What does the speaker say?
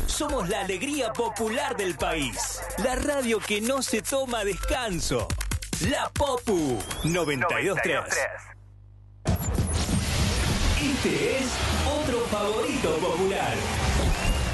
Somos la alegría popular del país. La radio que no se toma descanso. La Popu 92.3. Este es otro favorito popular.